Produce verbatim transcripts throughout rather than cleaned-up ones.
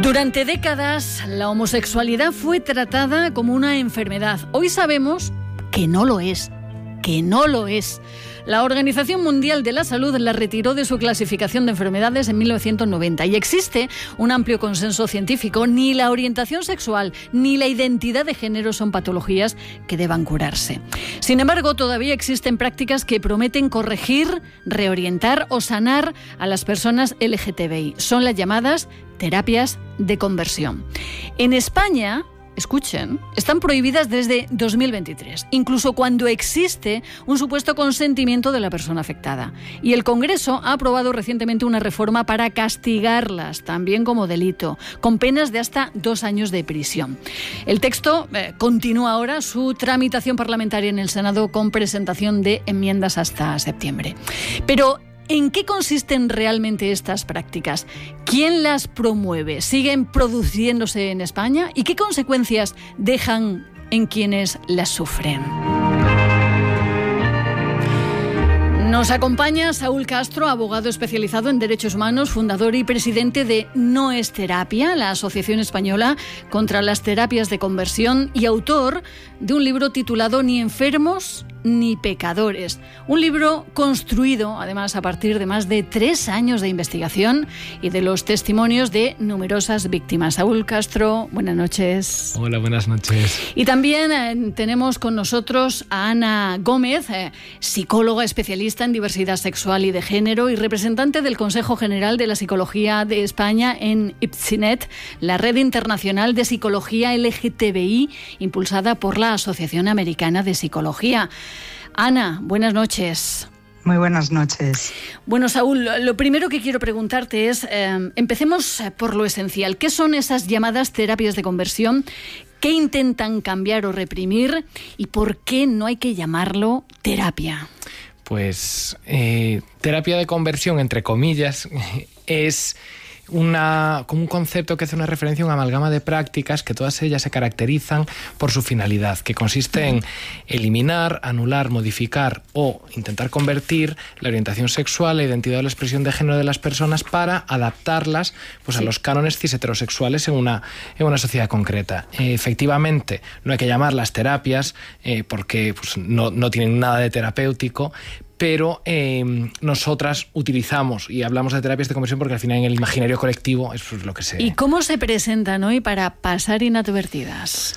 Durante décadas, la homosexualidad fue tratada como una enfermedad. Hoy sabemos que no lo es, que no lo es. La Organización Mundial de la Salud la retiró de su clasificación de enfermedades en mil novecientos noventa y existe un amplio consenso científico. Ni la orientación sexual ni la identidad de género son patologías que deban curarse. Sin embargo, todavía existen prácticas que prometen corregir, reorientar o sanar a las personas L G T B I. Son las llamadas terapias de conversión. En España, escuchen, están prohibidas desde dos mil veintitrés, incluso cuando existe un supuesto consentimiento de la persona afectada. Y el Congreso ha aprobado recientemente una reforma para castigarlas, también como delito, con penas de hasta dos años de prisión. El texto eh, continúa ahora su tramitación parlamentaria en el Senado con presentación de enmiendas hasta septiembre. Pero ¿en qué consisten realmente estas prácticas? ¿Quién las promueve? ¿Siguen produciéndose en España? ¿Y qué consecuencias dejan en quienes las sufren? Nos acompaña Saúl Castro, abogado especializado en derechos humanos, fundador y presidente de No es Terapia, la Asociación Española contra las Terapias de Conversión, y autor de un libro titulado Ni enfermos ni pecadores. Un libro construido, además, a partir de más de tres años de investigación y de los testimonios de numerosas víctimas. Saúl Castro, buenas noches. Hola, buenas noches. Y también eh, tenemos con nosotros a Ana Gómez, eh, psicóloga especialista en diversidad sexual y de género y representante del Consejo General de la Psicología de España en IPSINET, la red internacional de psicología L G T B I, impulsada por la Asociación Americana de Psicología. Ana, buenas noches. Muy buenas noches. Bueno, Saúl, lo primero que quiero preguntarte es, eh, empecemos por lo esencial. ¿Qué son esas llamadas terapias de conversión? ¿Qué intentan cambiar o reprimir? ¿Y por qué no hay que llamarlo terapia? Pues eh, terapia de conversión, entre comillas, es una, como un concepto que hace una referencia a una amalgama de prácticas que todas ellas se caracterizan por su finalidad, que consiste en eliminar, anular, modificar o intentar convertir la orientación sexual, la identidad o la expresión de género de las personas para adaptarlas pues, sí. a los cánones cis heterosexuales en una, en una sociedad concreta. Eh, efectivamente, no hay que llamarlas terapias eh, porque pues, no, no tienen nada de terapéutico, pero eh, nosotras utilizamos y hablamos de terapias de conversión porque al final en el imaginario colectivo eso es lo que se... ¿Y cómo se presentan hoy para pasar inadvertidas?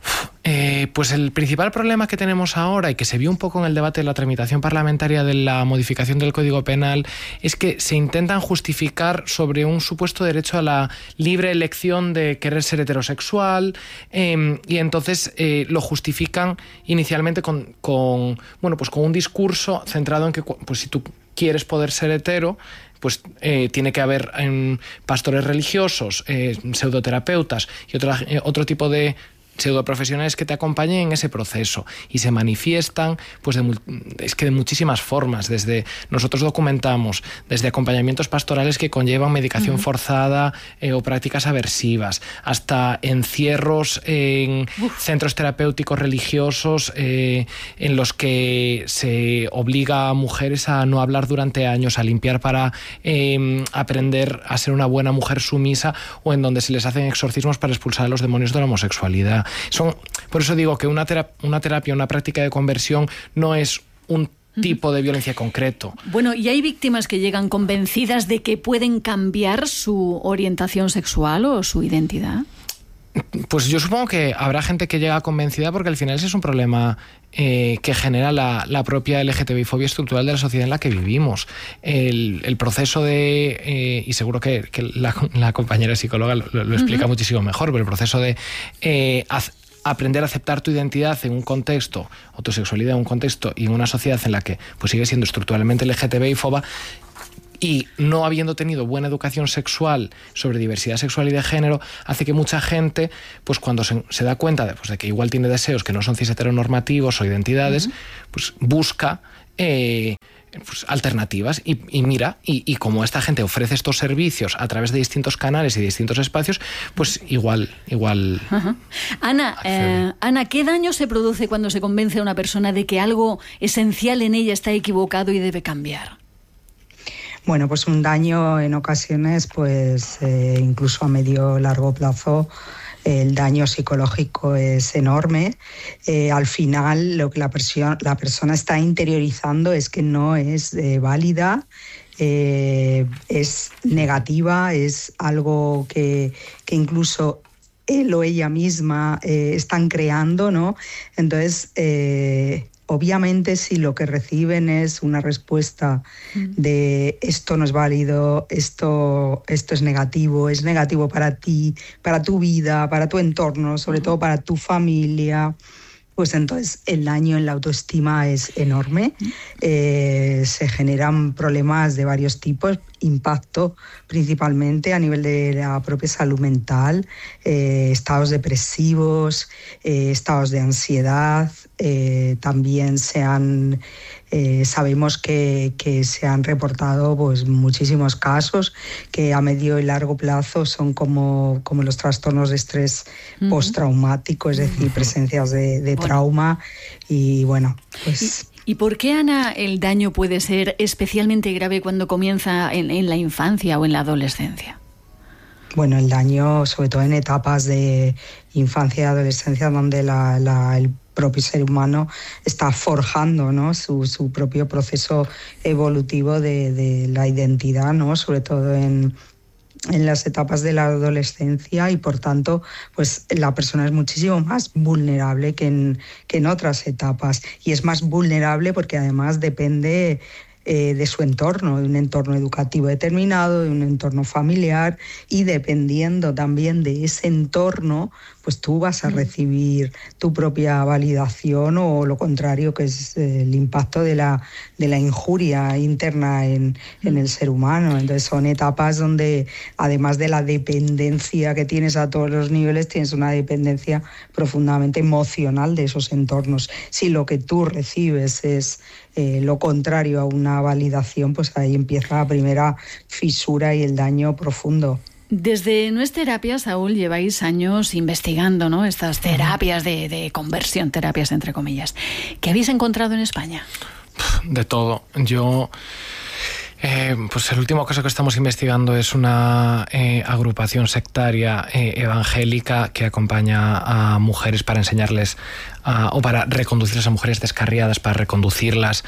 Eh, pues el principal problema que tenemos ahora y que se vio un poco en el debate de la tramitación parlamentaria de la modificación del Código Penal es que se intentan justificar sobre un supuesto derecho a la libre elección de querer ser heterosexual eh, y entonces eh, lo justifican inicialmente con, con, bueno, pues con un discurso centrado en que pues, si tú quieres poder ser hetero, pues eh, tiene que haber eh, pastores religiosos, eh, pseudoterapeutas y otro, eh, otro tipo de pseudoprofesionales que te acompañen en ese proceso y se manifiestan pues de, es que de muchísimas formas. Desde nosotros documentamos desde acompañamientos pastorales que conllevan medicación uh-huh. forzada eh, o prácticas aversivas hasta encierros en Uf. centros terapéuticos religiosos eh, en los que se obliga a mujeres a no hablar durante años, a limpiar para eh, aprender a ser una buena mujer sumisa, o en donde se les hacen exorcismos para expulsar a los demonios de la homosexualidad. Son, por eso digo que una terapia, una terapia, una práctica de conversión no es un tipo de violencia concreto. Bueno, ¿y hay víctimas que llegan convencidas de que pueden cambiar su orientación sexual o su identidad? Pues yo supongo que habrá gente que llega convencida porque al final ese es un problema eh, que genera la, la propia L G T B I fobia estructural de la sociedad en la que vivimos. El, el proceso de, eh, y seguro que, que la, la compañera psicóloga lo, lo explica uh-huh. muchísimo mejor, pero el proceso de eh, haz, aprender a aceptar tu identidad en un contexto, o tu sexualidad en un contexto y en una sociedad en la que pues sigue siendo estructuralmente L G T B I foba, y no habiendo tenido buena educación sexual sobre diversidad sexual y de género, hace que mucha gente, pues cuando se, se da cuenta de, pues, de que igual tiene deseos que no son cis heteronormativos o identidades, uh-huh. pues busca eh, pues, alternativas y, y mira, y, y como esta gente ofrece estos servicios a través de distintos canales y distintos espacios, pues igual... igual uh-huh. Ana, eh, Ana, ¿qué daño se produce cuando se convence a una persona de que algo esencial en ella está equivocado y debe cambiar? Bueno, pues un daño en ocasiones, pues eh, incluso a medio o largo plazo, el daño psicológico es enorme. Eh, al final, lo que la, perso- la persona está interiorizando es que no es eh, válida, eh, es negativa, es algo que, que incluso él o ella misma eh, están creando, ¿no? Entonces, eh, obviamente, si lo que reciben es una respuesta de esto no es válido, esto, esto es negativo, es negativo para ti, para tu vida, para tu entorno, sobre uh-huh. todo para tu familia, pues entonces el daño en la autoestima es enorme. Eh, se generan problemas de varios tipos, impacto principalmente a nivel de la propia salud mental, eh, estados depresivos, eh, estados de ansiedad, eh, también se han... Eh, sabemos que, que se han reportado pues, muchísimos casos que a medio y largo plazo son como, como los trastornos de estrés uh-huh. postraumático, es decir, uh-huh. presencias de, de bueno. trauma y bueno, pues... ¿Y por qué, Ana, el daño puede ser especialmente grave cuando comienza en, en la infancia o en la adolescencia? Bueno, el daño, sobre todo en etapas de infancia y adolescencia, donde la, la, el propio ser humano está forjando, ¿no? su, su propio proceso evolutivo de, de la identidad, ¿no? Sobre todo en, en las etapas de la adolescencia, y por tanto pues la persona es muchísimo más vulnerable que en, que en otras etapas, y es más vulnerable porque además depende eh, de su entorno, de un entorno educativo determinado, de un entorno familiar, y dependiendo también de ese entorno, pues tú vas a recibir tu propia validación o lo contrario, que es el impacto de la, de la injuria interna en, en el ser humano. Entonces son etapas donde, además de la dependencia que tienes a todos los niveles, tienes una dependencia profundamente emocional de esos entornos. Si lo que tú recibes es eh, lo contrario a una validación, pues ahí empieza la primera fisura y el daño profundo. Desde No es Terapia, Saúl, lleváis años investigando, ¿no? Estas terapias de, de conversión, terapias entre comillas. ¿Qué habéis encontrado en España? De todo. Yo... Eh, pues el último caso que estamos investigando es una eh, agrupación sectaria eh, evangélica que acompaña a mujeres para enseñarles a, o para reconducirlas a mujeres descarriadas, para reconducirlas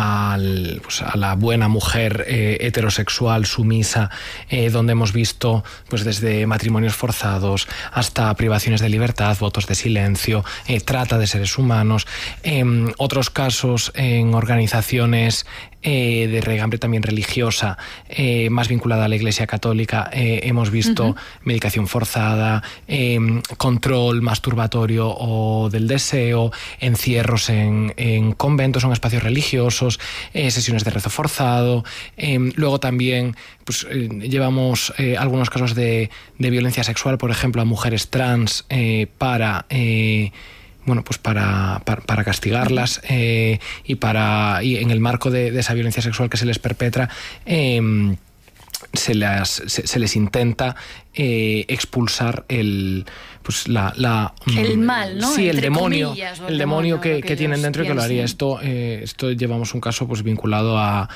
al, pues a la buena mujer eh, heterosexual, sumisa, eh, donde hemos visto pues desde matrimonios forzados hasta privaciones de libertad, votos de silencio, eh, trata de seres humanos, eh, otros casos en organizaciones Eh, de regambre también religiosa, eh, más vinculada a la Iglesia Católica. Eh, hemos visto uh-huh. medicación forzada, eh, control masturbatorio o del deseo, encierros en, en conventos o en espacios religiosos, eh, sesiones de rezo forzado. Eh, luego también pues, eh, llevamos eh, algunos casos de, de violencia sexual, por ejemplo, a mujeres trans eh, para... Eh, bueno, pues para, para, para castigarlas eh, y para y en el marco de, de esa violencia sexual que se les perpetra, eh, se, las, se, se les intenta eh, expulsar el pues la, la el mal, ¿no? Sí, Entre el demonio, comillas, el demonio que, que, que tienen dentro y que lo haría. Piensen. Esto, eh, esto llevamos un caso pues vinculado a,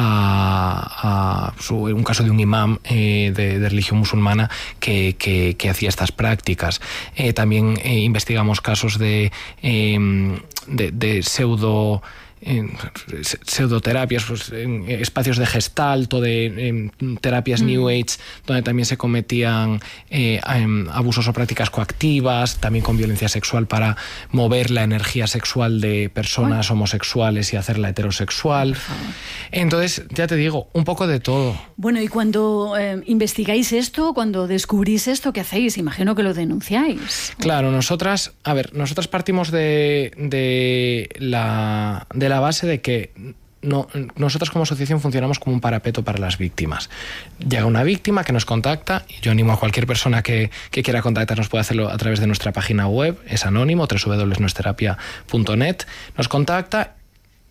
a, a pues, un caso de un imam eh, de, de religión musulmana que, que, que hacía estas prácticas. Eh, también eh, investigamos casos de, eh, de, de pseudo en pseudoterapias, pues, en espacios de gestalt o de en terapias mm. New Age, donde también se cometían eh, abusos o prácticas coactivas, también con violencia sexual para mover la energía sexual de personas Uy. homosexuales y hacerla heterosexual. Entonces, ya te digo, un poco de todo. Bueno, y cuando eh, investigáis esto, cuando descubrís esto, ¿qué hacéis? Imagino que lo denunciáis. Claro, nosotras, a ver, nosotras partimos de, de la... De la base de que no, nosotros como asociación funcionamos como un parapeto para las víctimas. Llega una víctima que nos contacta, y yo animo a cualquier persona que, que quiera contactarnos, puede hacerlo a través de nuestra página web, es anónimo, doble u doble u doble u punto no es terapia punto net, nos contacta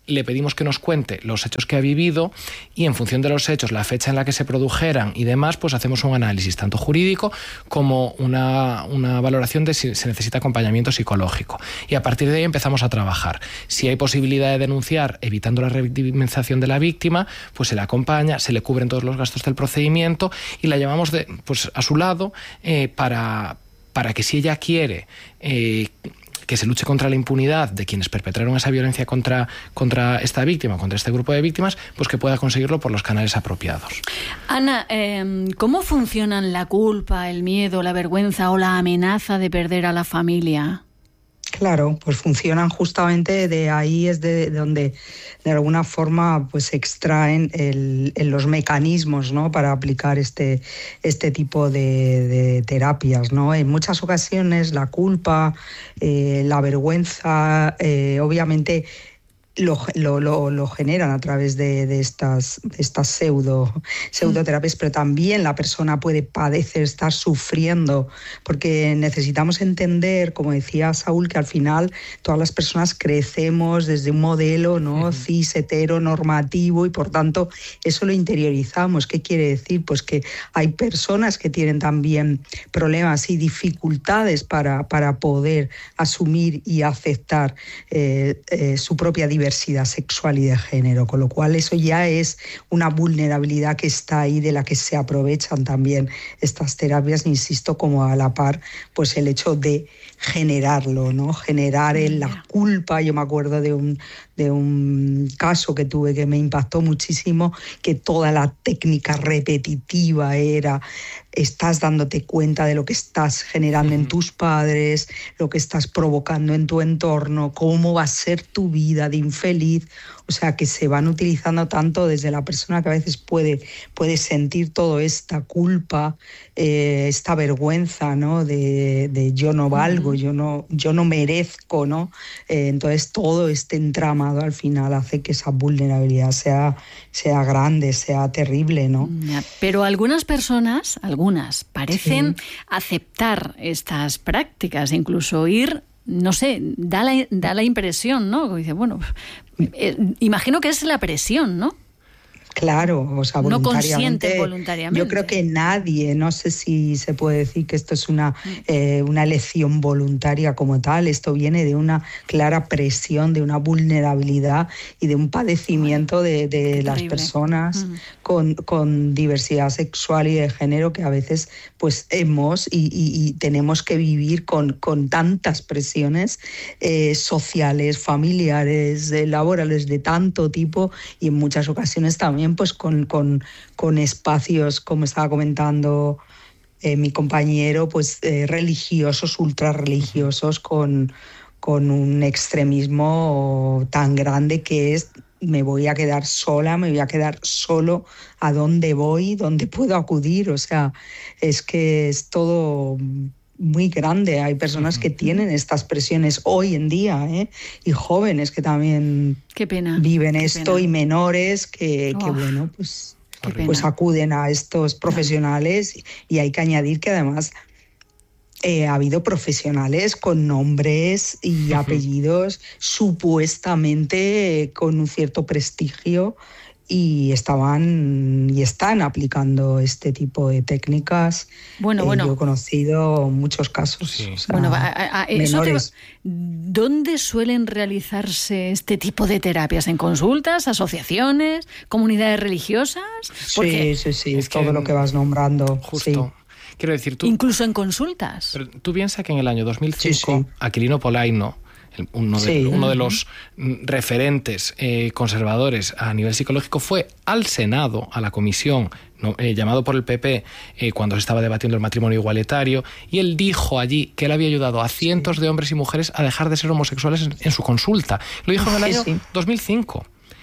le pedimos que nos cuente los hechos que ha vivido y en función de los hechos, la fecha en la que se produjeran y demás, pues hacemos un análisis tanto jurídico como una, una valoración de si se necesita acompañamiento psicológico. Y a partir de ahí empezamos a trabajar. Si hay posibilidad de denunciar evitando la revictimización de la víctima, pues se le acompaña, se le cubren todos los gastos del procedimiento y la llevamos de, pues, a su lado eh, para, para que si ella quiere eh, que se luche contra la impunidad de quienes perpetraron esa violencia contra, contra esta víctima, contra este grupo de víctimas, pues que pueda conseguirlo por los canales apropiados. Ana, eh, ¿cómo funcionan la culpa, el miedo, la vergüenza o la amenaza de perder a la familia? Claro, pues funcionan justamente de ahí, es de, de donde de alguna forma pues extraen el, el, los mecanismos, ¿no?, para aplicar este, este tipo de, de terapias, ¿no? En muchas ocasiones la culpa, eh, la vergüenza, eh, obviamente Lo, lo, lo, lo generan a través de, de estas, de estas pseudo, pseudoterapias, pero también la persona puede padecer, estar sufriendo, porque necesitamos entender, como decía Saúl, que al final todas las personas crecemos desde un modelo, ¿no?, cis, heteronormativo, y por tanto eso lo interiorizamos. ¿Qué quiere decir? Pues que hay personas que tienen también problemas y dificultades para, para poder asumir y aceptar eh, eh, su propia diversidad diversidad sexual y de género, con lo cual eso ya es una vulnerabilidad que está ahí, de la que se aprovechan también estas terapias, insisto, como a la par, pues el hecho de generarlo, ¿no? Generar el, la culpa. Yo me acuerdo de un, de un caso que tuve que me impactó muchísimo, que toda la técnica repetitiva era: estás dándote cuenta de lo que estás generando en tus padres, lo que estás provocando en tu entorno, cómo va a ser tu vida de infeliz. O sea, que se van utilizando tanto desde la persona que a veces puede, puede sentir toda esta culpa, eh, esta vergüenza, ¿no?, de, de yo no valgo, yo no, yo no merezco, ¿no? Eh, entonces todo este entramado al final hace que esa vulnerabilidad sea, sea grande, sea terrible, ¿no? Pero algunas personas, algunas, parecen sí. aceptar estas prácticas, incluso ir... No sé, da la, da la impresión, ¿no? Dice, bueno, eh, imagino que es la presión, ¿no? Claro, o sea, voluntariamente. No consienten voluntariamente. Yo creo que nadie, no sé si se puede decir que esto es una, eh, una elección voluntaria como tal. Esto viene de una clara presión, de una vulnerabilidad y de un padecimiento de, de las personas mm. con, con diversidad sexual y de género que a veces pues hemos y, y, y tenemos que vivir con, con tantas presiones eh, sociales, familiares, eh, laborales, de tanto tipo, y en muchas ocasiones también pues con, con, con espacios, como estaba comentando eh, mi compañero, pues eh, religiosos, ultra religiosos, con, con un extremismo tan grande que es: me voy a quedar sola, me voy a quedar solo, ¿a dónde voy? ¿Dónde puedo acudir? O sea, es que es todo muy grande. Hay personas que tienen estas presiones hoy en día, ¿eh? Y jóvenes que también Qué pena. viven Qué esto pena. Y menores que, Oh. que bueno, pues, pues acuden a estos profesionales. Y hay que añadir que además eh, ha habido profesionales con nombres y apellidos supuestamente eh, con un cierto prestigio, y estaban y están aplicando este tipo de técnicas. Bueno, eh, bueno. Yo he conocido muchos casos. Sí. O sea, Bueno, a, a, a, eso te, menores. ¿dónde suelen realizarse este tipo de terapias? ¿En consultas, asociaciones, comunidades religiosas? Porque Sí, sí, sí, es todo que, lo que vas nombrando. Justo. Sí. Quiero decir, tú... Incluso en consultas. Pero tú piensas que en el año dos mil cinco, Sí, sí. Aquilino Polaino, uno de, Sí. uno de los referentes eh, conservadores a nivel psicológico, fue al Senado, a la comisión, ¿no? eh, llamado por el P P eh, cuando se estaba debatiendo el matrimonio igualitario, y él dijo allí que él había ayudado a cientos de hombres y mujeres a dejar de ser homosexuales en, en su consulta. Lo dijo en el año Sí, sí. dos mil cinco,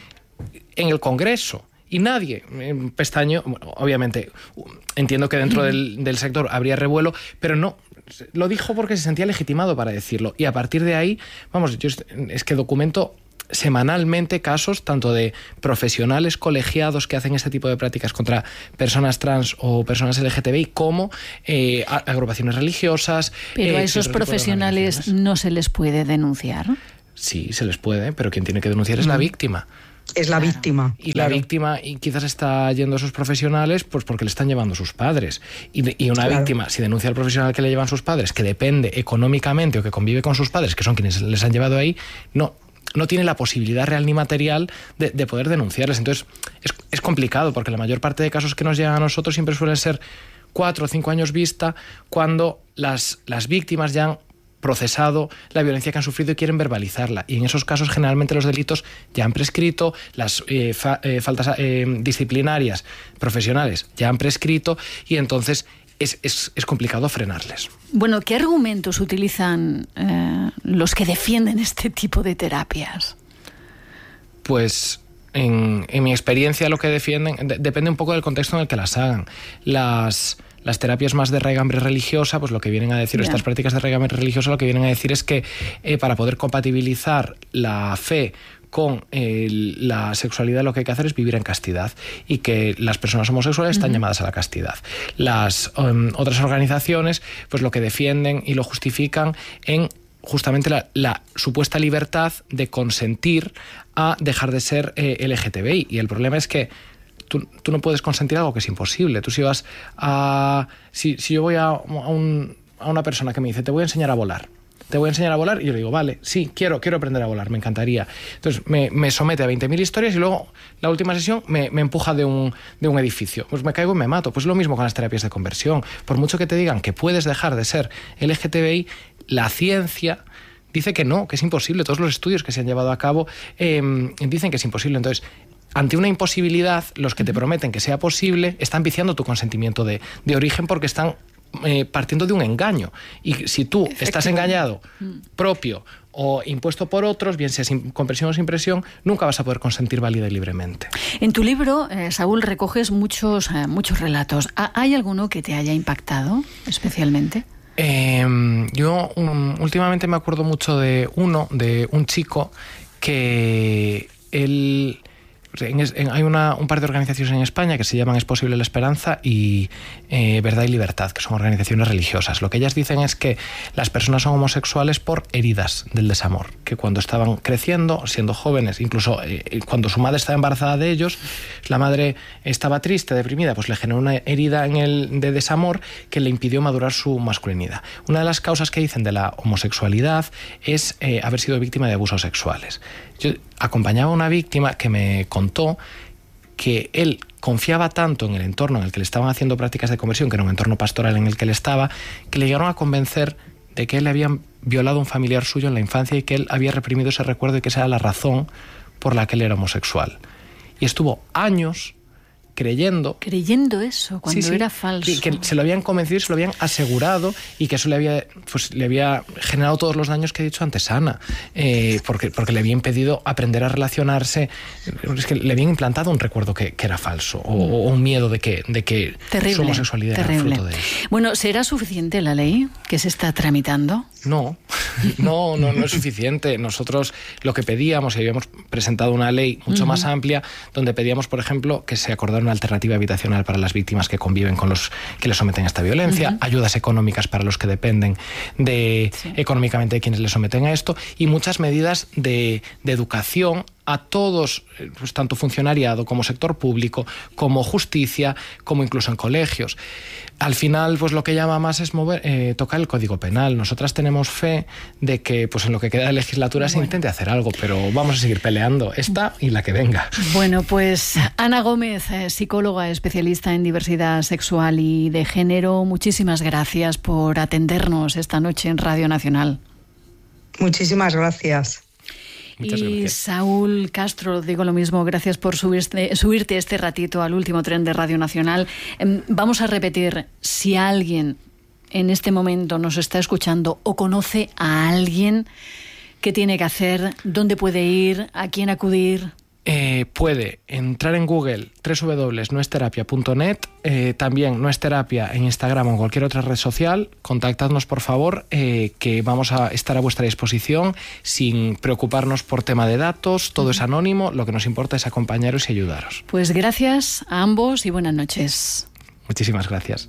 en el Congreso. Y nadie, eh, pestaño, bueno, obviamente, entiendo que dentro del, del sector habría revuelo, pero no, lo dijo porque se sentía legitimado para decirlo. Y a partir de ahí, vamos, yo es que documento semanalmente casos tanto de profesionales colegiados que hacen este tipo de prácticas contra personas trans o personas L G T B I, como eh, agrupaciones religiosas. Pero eh, a esos profesionales no se les puede denunciar. Sí, se les puede, pero quien tiene que denunciar es la víctima. Es la Claro. víctima. Y claro. la víctima y quizás está yendo a sus profesionales pues porque le están llevando sus padres. Y, de, y una Claro. víctima, si denuncia al profesional que le llevan sus padres, que depende económicamente o que convive con sus padres, que son quienes les han llevado ahí, no, no tiene la posibilidad real ni material de, de poder denunciarles. Entonces es, es complicado porque la mayor parte de casos que nos llegan a nosotros siempre suelen ser cuatro o cinco años vista cuando las, las víctimas ya han procesado la violencia que han sufrido y quieren verbalizarla. Y en esos casos generalmente los delitos ya han prescrito, las eh, fa, eh, faltas eh, disciplinarias profesionales ya han prescrito y entonces es, es, es complicado frenarles. Bueno, ¿qué argumentos utilizan eh, los que defienden este tipo de terapias? Pues en, en mi experiencia lo que defienden de, depende un poco del contexto en el que las hagan. Las... Las terapias más de raigambre religiosa, pues lo que vienen a decir, yeah. estas prácticas de raigambre religiosa, lo que vienen a decir es que eh, para poder compatibilizar la fe con eh, la sexualidad lo que hay que hacer es vivir en castidad y que las personas homosexuales están uh-huh. llamadas a la castidad. Las um, otras organizaciones pues lo que defienden y lo justifican en justamente la, la supuesta libertad de consentir a dejar de ser eh, L G T B I. Y el problema es que Tú, tú no puedes consentir algo que es imposible. Tú si vas a... Si, si yo voy a, a, un, a una persona que me dice, te voy a enseñar a volar, te voy a enseñar a volar, y yo le digo, vale, sí, quiero, quiero aprender a volar, me encantaría. Entonces me, me somete a veinte mil historias y luego la última sesión me, me empuja de un, de un edificio. Pues me caigo y me mato. Pues lo mismo con las terapias de conversión. Por mucho que te digan que puedes dejar de ser L G T B I, la ciencia dice que no, que es imposible. Todos los estudios que se han llevado a cabo eh, dicen que es imposible. Entonces, ante una imposibilidad, los que te prometen que sea posible están viciando tu consentimiento de, de origen porque están eh, partiendo de un engaño. Y si tú estás engañado, propio o impuesto por otros, bien sea sin, con presión o sin presión, nunca vas a poder consentir válida y libremente. En tu libro, eh, Saúl, recoges muchos, eh, muchos relatos. ¿Hay alguno que te haya impactado especialmente? Eh, yo um, últimamente me acuerdo mucho de uno, de un chico que él... En, en, hay una, un par de organizaciones en España que se llaman Es Posible la Esperanza y eh, Verdad y Libertad, que son organizaciones religiosas. Lo que ellas dicen es que las personas son homosexuales por heridas del desamor, que cuando estaban creciendo, siendo jóvenes, incluso eh, cuando su madre estaba embarazada de ellos, la madre estaba triste, deprimida, pues le generó una herida en el, de desamor que le impidió madurar su masculinidad. Una de las causas que dicen de la homosexualidad es eh, haber sido víctima de abusos sexuales. Yo acompañaba a una víctima que me contó que él confiaba tanto en el entorno en el que le estaban haciendo prácticas de conversión, que era un entorno pastoral en el que él estaba, que le llegaron a convencer de que él le habían violado a un familiar suyo en la infancia y que él había reprimido ese recuerdo y que esa era la razón por la que él era homosexual. Y estuvo años creyendo... Creyendo eso, cuando sí, sí, era falso. Y que se lo habían convencido, se lo habían asegurado y que eso le había, pues, le había generado todos los daños que he dicho antes, Ana, eh, porque, porque le había impedido aprender a relacionarse, es que le habían implantado un recuerdo que, que era falso o, o un miedo de que, de que terrible, su homosexualidad terrible. era fruto de eso. Bueno, ¿será suficiente la ley que se está tramitando? No, no, no, no es suficiente. Nosotros lo que pedíamos, y habíamos presentado una ley mucho uh-huh. más amplia, donde pedíamos, por ejemplo, que se acordara una alternativa habitacional para las víctimas que conviven con los que les someten a esta violencia, uh-huh. ayudas económicas para los que dependen de sí. económicamente de quienes les someten a esto, y muchas medidas de, de educación a todos, pues, tanto funcionariado como sector público, como justicia, como incluso en colegios. Al final, pues lo que llama más es mover, eh, tocar el Código Penal. Nosotras tenemos fe de que, pues en lo que queda de legislatura, bueno. se intente hacer algo, pero vamos a seguir peleando esta y la que venga. Bueno, pues Ana Gómez, psicóloga especialista en diversidad sexual y de género, muchísimas gracias por atendernos esta noche en Radio Nacional. Muchísimas gracias. Muchas y gracias. Saúl Castro, digo lo mismo, gracias por subirte, subirte este ratito al último tren de Radio Nacional. Vamos a repetir, si alguien en este momento nos está escuchando o conoce a alguien, ¿qué tiene que hacer? ¿Dónde puede ir? ¿A quién acudir? Eh, puede entrar en Google, doble u doble u doble u punto noesterapia punto net, eh, también Noesterapia en Instagram o en cualquier otra red social. Contactadnos, por favor, eh, que vamos a estar a vuestra disposición sin preocuparnos por tema de datos, todo es anónimo, lo que nos importa es acompañaros y ayudaros. Pues gracias a ambos y buenas noches. Muchísimas gracias.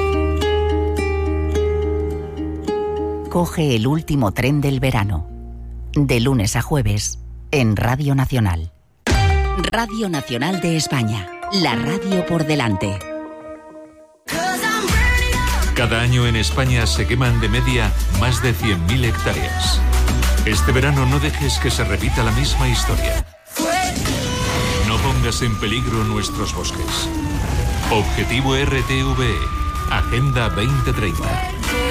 Coge el último tren del verano. de lunes a jueves, en Radio Nacional. Radio Nacional de España, la radio por delante. Cada año en España se queman de media más de cien mil hectáreas. Este verano no dejes que se repita la misma historia. No pongas en peligro nuestros bosques. Objetivo R T V E, Agenda veinte treinta.